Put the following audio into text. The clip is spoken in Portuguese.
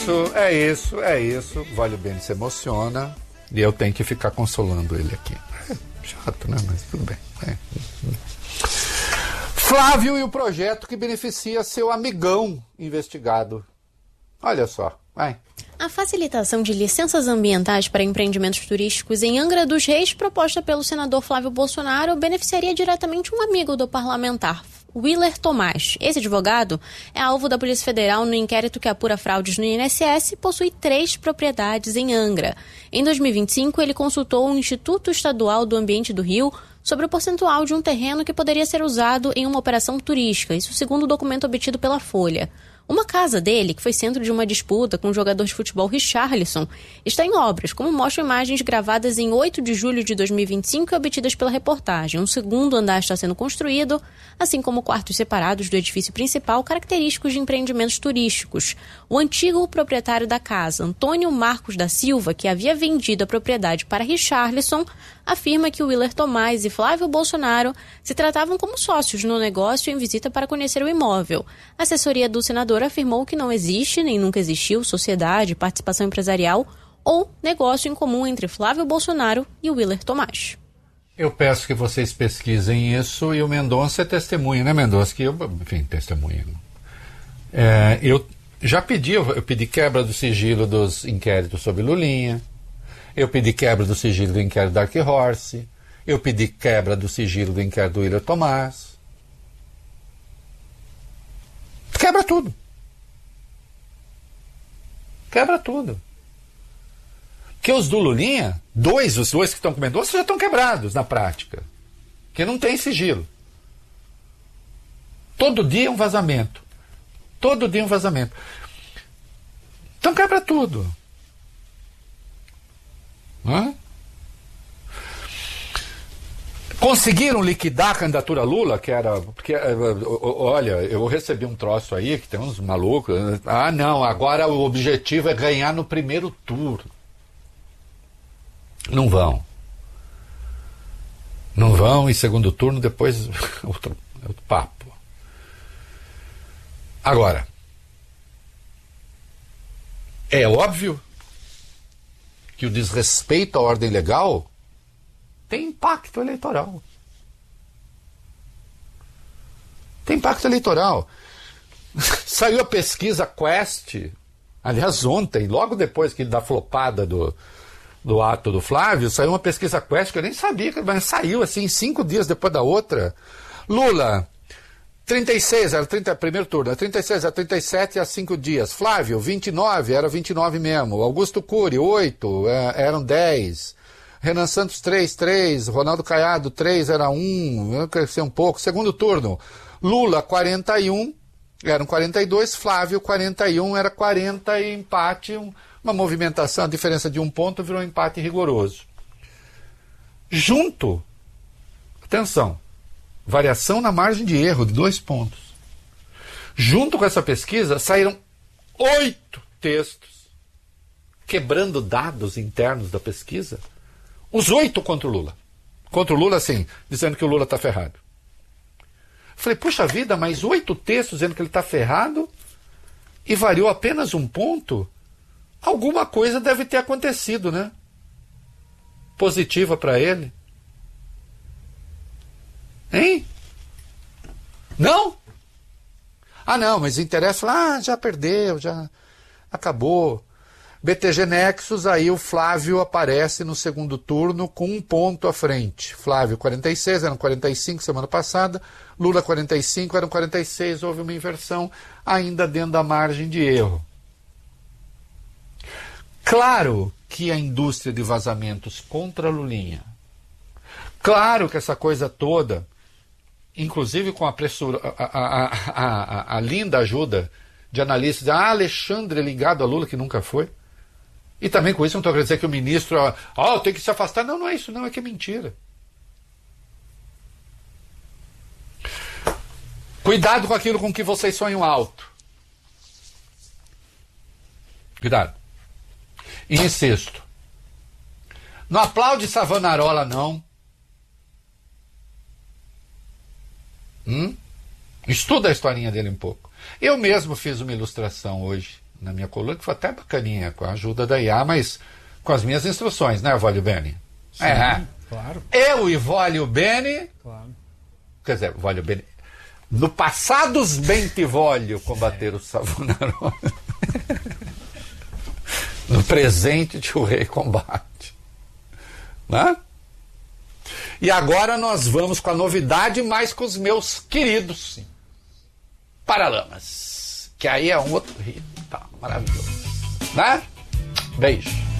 É isso. Vale bem, se emociona. E eu tenho que ficar consolando ele aqui. É chato, né? Mas tudo bem. Flávio e o projeto que beneficia seu amigão investigado. Olha só, vai. A facilitação de licenças ambientais para empreendimentos turísticos em Angra dos Reis, proposta pelo senador Flávio Bolsonaro, beneficiaria diretamente um amigo do parlamentar, Willer Tomás. Esse advogado é alvo da Polícia Federal no inquérito que apura fraudes no INSS e possui 3 propriedades em Angra. Em 2025, ele consultou o Instituto Estadual do Ambiente do Rio sobre o percentual de um terreno que poderia ser usado em uma operação turística, isso segundo o documento obtido pela Folha. Uma casa dele, que foi centro de uma disputa com o jogador de futebol Richarlison, está em obras, como mostram imagens gravadas em 8 de julho de 2025 e obtidas pela reportagem. Um segundo andar está sendo construído, assim como quartos separados do edifício principal, característicos de empreendimentos turísticos. O antigo proprietário da casa, Antônio Marcos da Silva, que havia vendido a propriedade para Richarlison, afirma que Willer Tomás e Flávio Bolsonaro se tratavam como sócios no negócio em visita para conhecer o imóvel. A assessoria do senador afirmou que não existe, nem nunca existiu, sociedade, participação empresarial ou negócio em comum entre Flávio Bolsonaro e Willer Tomás. Eu peço que vocês pesquisem isso e o Mendonça é testemunha, né, Mendonça? Que eu, enfim, testemunha. Eu já pedi, eu pedi quebra do sigilo dos inquéritos sobre Lulinha, eu pedi quebra do sigilo do inquérito Dark Horse, eu pedi quebra do sigilo do inquérito do Willer Tomás. Quebra tudo. Quebra tudo. Porque os do Lulinha, os dois que estão com Mendonça já estão quebrados na prática. Porque não tem sigilo. Todo dia um vazamento. Todo dia um vazamento. Então quebra tudo. Hã? Conseguiram liquidar a candidatura Lula, que era... Porque, olha, eu recebi um troço aí, que tem uns malucos... Ah, não, agora o objetivo é ganhar no primeiro turno. Não vão. Não vão, e segundo turno, depois... outro papo. Agora, é óbvio que o desrespeito à ordem legal tem impacto eleitoral. Tem impacto eleitoral. Saiu a pesquisa Quest, aliás, ontem, logo depois da flopada do ato do Flávio, saiu uma pesquisa Quest que eu nem sabia, mas saiu assim, 5 dias depois da outra. Lula, 36, era primeiro turno, 36 a 37 a 5 dias. Flávio, 29, era 29 mesmo. Augusto Cury, 8, eram 10. Renan Santos, 3. Ronaldo Caiado, 3, era 1. Cresceu um pouco. Segundo turno, Lula, 41, eram 42. Flávio, 41, era 40 e empate. Uma movimentação, a diferença de 1 ponto virou um empate rigoroso. Junto, atenção, variação na margem de erro de 2 pontos. Junto com essa pesquisa, saíram 8 textos quebrando dados internos da pesquisa. Os 8 contra o Lula. Contra o Lula, assim, dizendo que o Lula está ferrado. Falei, puxa vida, mas 8 textos dizendo que ele está ferrado e variou apenas 1 ponto? Alguma coisa deve ter acontecido, né? Positiva para ele. Hein? Não? Ah, não, mas interessa, já perdeu, já acabou. BTG Nexus, aí o Flávio aparece no segundo turno com 1 ponto à frente. Flávio 46, eram 45 semana passada, Lula 45, eram 46, houve uma inversão ainda dentro da margem de erro. Claro que a indústria de vazamentos contra a Lulinha, claro que essa coisa toda, inclusive com a linda ajuda de analistas, Alexandre ligado a Lula, que nunca foi, e também com isso não estou querendo dizer que o ministro tem que se afastar, não é isso não, é que é mentira. Cuidado com aquilo com que vocês sonham alto. Cuidado. E insisto, não aplaude Savonarola, não. Estuda a historinha dele um pouco. Eu mesmo fiz uma ilustração hoje na minha coluna, que foi até bacaninha, com a ajuda da IA, mas com as minhas instruções, né, Vólio Bene? Sim, claro. Eu e Vólio Bene, Claro. quer dizer, Vólio Bene, no passados Bente Vólio combater o Savonarone. No presente Tio Rei combate. Né? E agora nós vamos com a novidade, mas com os meus queridos Paralamas. Que aí é um outro ritmo, tá, maravilhoso. Né? Beijo.